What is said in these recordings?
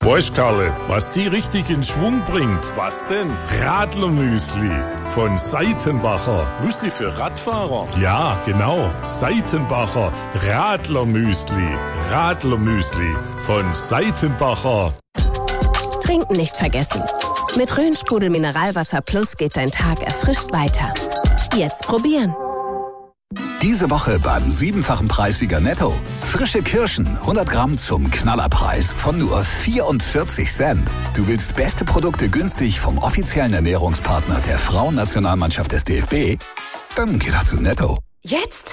Weißt, Karle, was die richtig in Schwung bringt? Was denn? Radlermüsli von Seitenbacher. Müsli für Radfahrer? Ja, genau. Seitenbacher Radlermüsli. Radlermüsli von Seitenbacher. Trinken nicht vergessen. Mit Rhön-Sprudel Mineralwasser Plus geht dein Tag erfrischt weiter. Jetzt probieren. Diese Woche beim 7-fachen Preissieger Netto. Frische Kirschen, 100 Gramm zum Knallerpreis von nur 44 Cent. Du willst beste Produkte günstig vom offiziellen Ernährungspartner der Frauennationalmannschaft des DFB? Dann geh doch zu Netto. Jetzt?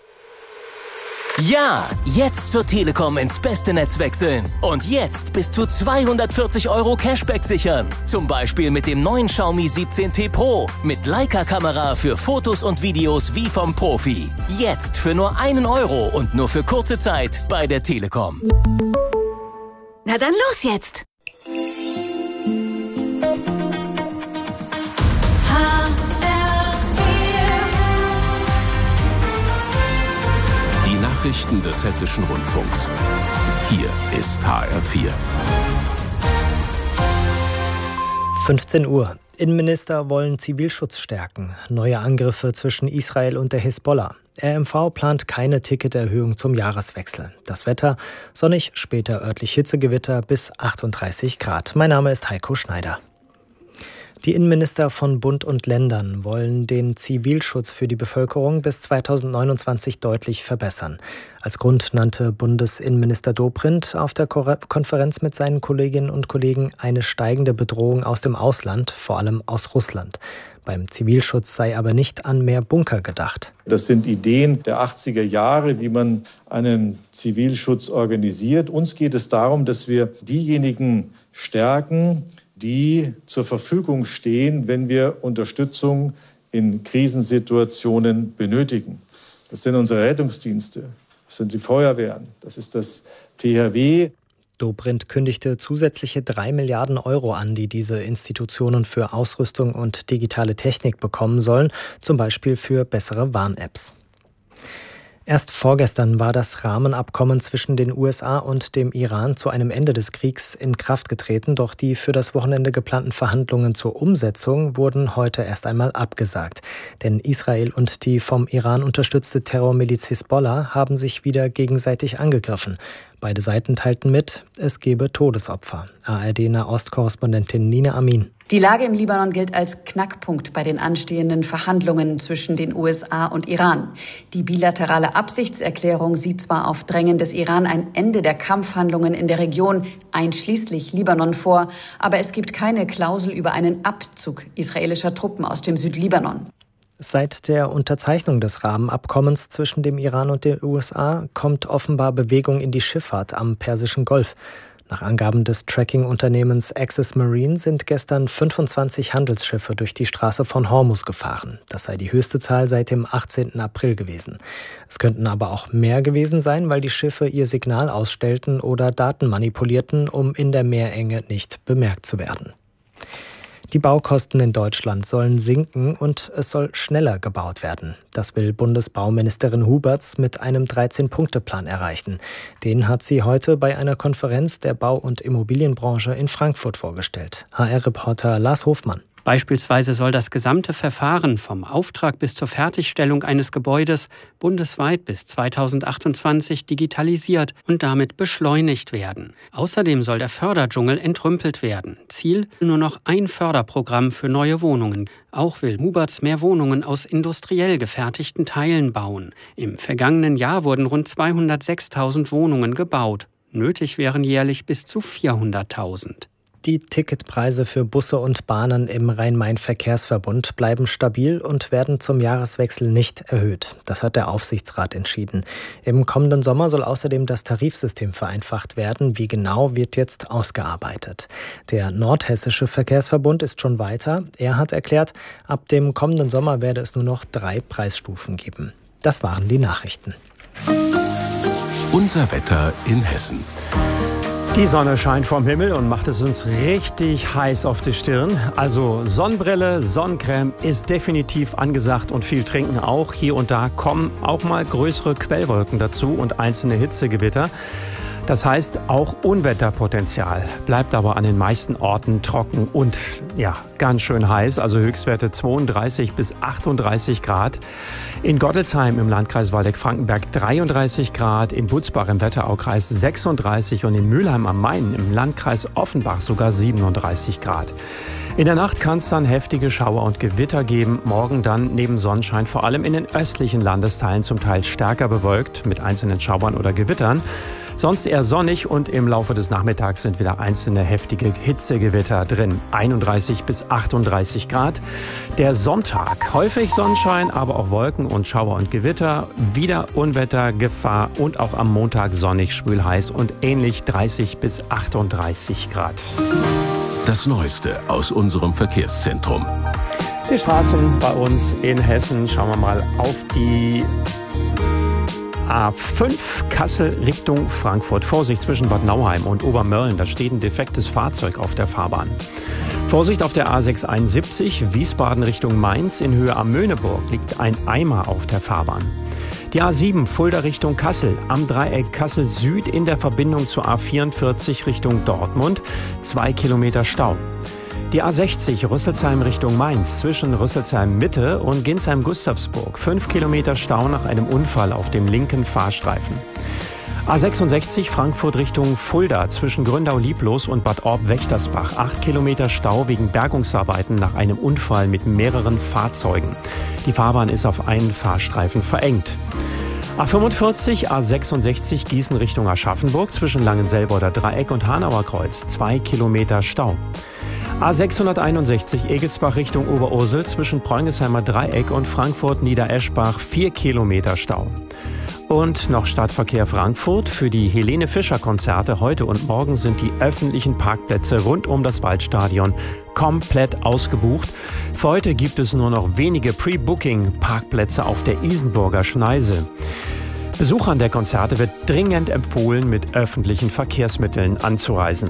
Ja, jetzt zur Telekom ins beste Netz wechseln. Und jetzt bis zu 240 € Cashback sichern. Zum Beispiel mit dem neuen Xiaomi 17T Pro. Mit Leica-Kamera für Fotos und Videos wie vom Profi. Jetzt für nur 1 € und nur für kurze Zeit bei der Telekom. Na dann los jetzt! Nachrichten des Hessischen Rundfunks. Hier ist HR4. 15 Uhr. Innenminister wollen Zivilschutz stärken. Neue Angriffe zwischen Israel und der Hisbollah. RMV plant keine Ticketerhöhung zum Jahreswechsel. Das Wetter: sonnig, später örtlich Hitzegewitter bis 38 Grad. Mein Name ist Heiko Schneider. Die Innenminister von Bund und Ländern wollen den Zivilschutz für die Bevölkerung bis 2029 deutlich verbessern. Als Grund nannte Bundesinnenminister Dobrindt auf der Konferenz mit seinen Kolleginnen und Kollegen eine steigende Bedrohung aus dem Ausland, vor allem aus Russland. Beim Zivilschutz sei aber nicht an mehr Bunker gedacht. Das sind Ideen der 80er Jahre, wie man einen Zivilschutz organisiert. Uns geht es darum, dass wir diejenigen stärken, die zur Verfügung stehen, wenn wir Unterstützung in Krisensituationen benötigen. Das sind unsere Rettungsdienste, das sind die Feuerwehren, das ist das THW. Dobrindt kündigte zusätzliche 3 Milliarden € an, die diese Institutionen für Ausrüstung und digitale Technik bekommen sollen, zum Beispiel für bessere Warn-Apps. Erst vorgestern war das Rahmenabkommen zwischen den USA und dem Iran zu einem Ende des Kriegs in Kraft getreten, doch die für das Wochenende geplanten Verhandlungen zur Umsetzung wurden heute erst einmal abgesagt. Denn Israel und die vom Iran unterstützte Terrormiliz Hisbollah haben sich wieder gegenseitig angegriffen. Beide Seiten teilten mit, es gebe Todesopfer. ARD-Nahost-Korrespondentin Nina Amin. Die Lage im Libanon gilt als Knackpunkt bei den anstehenden Verhandlungen zwischen den USA und Iran. Die bilaterale Absichtserklärung sieht zwar auf Drängen des Iran ein Ende der Kampfhandlungen in der Region, einschließlich Libanon, vor, aber es gibt keine Klausel über einen Abzug israelischer Truppen aus dem Südlibanon. Seit der Unterzeichnung des Rahmenabkommens zwischen dem Iran und den USA kommt offenbar Bewegung in die Schifffahrt am Persischen Golf. Nach Angaben des Tracking-Unternehmens Access Marine sind gestern 25 Handelsschiffe durch die Straße von Hormuz gefahren. Das sei die höchste Zahl seit dem 18. April gewesen. Es könnten aber auch mehr gewesen sein, weil die Schiffe ihr Signal ausstellten oder Daten manipulierten, um in der Meerenge nicht bemerkt zu werden. Die Baukosten in Deutschland sollen sinken und es soll schneller gebaut werden. Das will Bundesbauministerin Huberts mit einem 13-Punkte-Plan erreichen. Den hat sie heute bei einer Konferenz der Bau- und Immobilienbranche in Frankfurt vorgestellt. HR-Reporter Lars Hofmann. Beispielsweise soll das gesamte Verfahren vom Auftrag bis zur Fertigstellung eines Gebäudes bundesweit bis 2028 digitalisiert und damit beschleunigt werden. Außerdem soll der Förderdschungel entrümpelt werden. Ziel: nur noch ein Förderprogramm für neue Wohnungen. Auch will Huberts mehr Wohnungen aus industriell gefertigten Teilen bauen. Im vergangenen Jahr wurden rund 206.000 Wohnungen gebaut. Nötig wären jährlich bis zu 400.000. Die Ticketpreise für Busse und Bahnen im Rhein-Main-Verkehrsverbund bleiben stabil und werden zum Jahreswechsel nicht erhöht. Das hat der Aufsichtsrat entschieden. Im kommenden Sommer soll außerdem das Tarifsystem vereinfacht werden. Wie genau, wird jetzt ausgearbeitet. Der Nordhessische Verkehrsverbund ist schon weiter. Er hat erklärt, ab dem kommenden Sommer werde es nur noch 3 Preisstufen geben. Das waren die Nachrichten. Unser Wetter in Hessen. Die Sonne scheint vom Himmel und macht es uns richtig heiß auf die Stirn. Also Sonnenbrille, Sonnencreme ist definitiv angesagt und viel trinken auch. Hier und da kommen auch mal größere Quellwolken dazu und einzelne Hitzegewitter. Das heißt auch Unwetterpotenzial. Bleibt aber an den meisten Orten trocken und ganz schön heiß. Also Höchstwerte 32 bis 38 Grad. In Gottelsheim im Landkreis Waldeck-Frankenberg 33 Grad. In Butzbach im Wetteraukreis 36 und in Mülheim am Main im Landkreis Offenbach sogar 37 Grad. In der Nacht kann es dann heftige Schauer und Gewitter geben. Morgen dann neben Sonnenschein vor allem in den östlichen Landesteilen zum Teil stärker bewölkt mit einzelnen Schauern oder Gewittern. Sonst eher sonnig und im Laufe des Nachmittags sind wieder einzelne heftige Hitzegewitter drin. 31 bis 38 Grad. Der Sonntag, häufig Sonnenschein, aber auch Wolken und Schauer und Gewitter. Wieder Unwettergefahr und auch am Montag sonnig, schwül heiß und ähnlich 30 bis 38 Grad. Das Neueste aus unserem Verkehrszentrum. Die Straßen bei uns in Hessen, schauen wir mal auf die A5 Kassel Richtung Frankfurt. Vorsicht zwischen Bad Nauheim und Obermörlen, da steht ein defektes Fahrzeug auf der Fahrbahn. Vorsicht auf der A671 Wiesbaden Richtung Mainz. In Höhe am Möhneburg liegt ein Eimer auf der Fahrbahn. Die A7 Fulda Richtung Kassel, am Dreieck Kassel Süd in der Verbindung zur A44 Richtung Dortmund, 2 Kilometer Stau. Die A60 Rüsselsheim Richtung Mainz zwischen Rüsselsheim Mitte und Ginsheim-Gustavsburg, 5 Kilometer Stau nach einem Unfall auf dem linken Fahrstreifen. A66 Frankfurt Richtung Fulda zwischen Gründau-Lieblos und Bad Orb-Wächtersbach. 8 Kilometer Stau wegen Bergungsarbeiten nach einem Unfall mit mehreren Fahrzeugen. Die Fahrbahn ist auf einen Fahrstreifen verengt. A45 A66 Gießen Richtung Aschaffenburg zwischen Langenselboder Dreieck und Hanauer Kreuz. 2 Kilometer Stau. A661 Egelsbach Richtung Oberursel zwischen Preungesheimer Dreieck und Frankfurt-Niedereschbach. 4 Kilometer Stau. Und noch Stadtverkehr Frankfurt. Für die Helene-Fischer-Konzerte heute und morgen sind die öffentlichen Parkplätze rund um das Waldstadion komplett ausgebucht. Für heute gibt es nur noch wenige Pre-Booking-Parkplätze auf der Isenburger Schneise. Besuchern der Konzerte wird dringend empfohlen, mit öffentlichen Verkehrsmitteln anzureisen.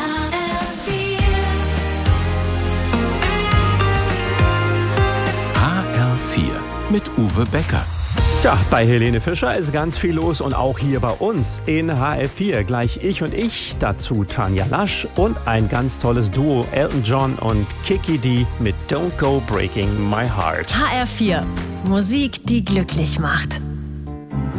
HR4 mit Uwe Becker. Tja, bei Helene Fischer ist ganz viel los und auch hier bei uns in HR4. Gleich ich und ich, dazu Tanja Lasch und ein ganz tolles Duo, Elton John und Kiki D mit Don't Go Breaking My Heart. HR4, Musik, die glücklich macht.